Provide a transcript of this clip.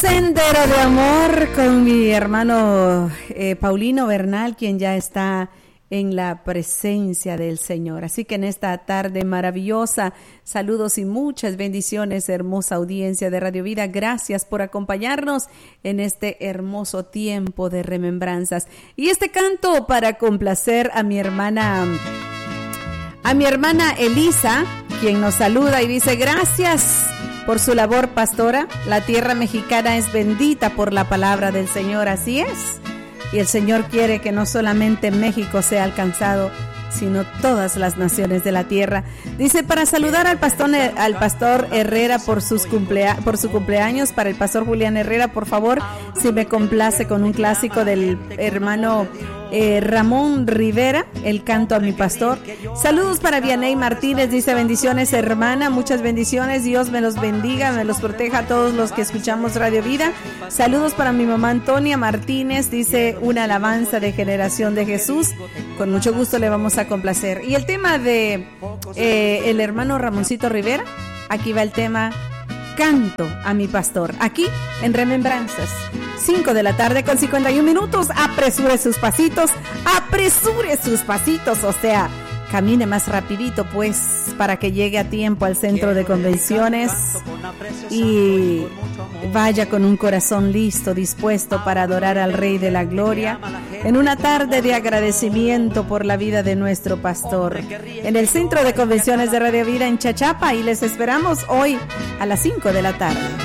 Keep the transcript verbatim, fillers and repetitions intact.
Sendero de Amor con mi hermano eh, Paulino Bernal, quien ya está en la presencia del Señor. Así que en esta tarde maravillosa, saludos y muchas bendiciones, hermosa audiencia de Radio Vida. Gracias por acompañarnos en este hermoso tiempo de remembranzas. Y este canto para complacer a mi hermana, a mi hermana Elisa, quien nos saluda y dice: gracias por su labor, pastora. La tierra mexicana es bendita por la palabra del Señor. Así es. Y el Señor quiere que no solamente México sea alcanzado, sino todas las naciones de la tierra. Dice, para saludar al pastor, al pastor Herrera por, sus cumplea, por su cumpleaños, para el pastor Julián Herrera, por favor, si me complace con un clásico del hermano eh, Ramón Rivera, el canto a mi pastor. Saludos para Vianey Martínez, dice: bendiciones, hermana, muchas bendiciones, Dios me los bendiga, me los proteja a todos los que escuchamos Radio Vida. Saludos para mi mamá Antonia Martínez, dice: una alabanza de Generación de Jesús. Con mucho gusto le vamos a complacer. Y el tema de eh, el hermano Ramoncito Rivera, aquí va el tema Canto a mi pastor, aquí en Remembranzas. cinco de la tarde con cincuenta y un minutos. Apresure sus pasitos, apresure sus pasitos, o sea, camine más rapidito, pues, para que llegue a tiempo al centro de convenciones y vaya con un corazón listo, dispuesto para adorar al Rey de la Gloria en una tarde de agradecimiento por la vida de nuestro pastor en el centro de convenciones de Radio Vida en Chachapa, y les esperamos hoy a las cinco de la tarde.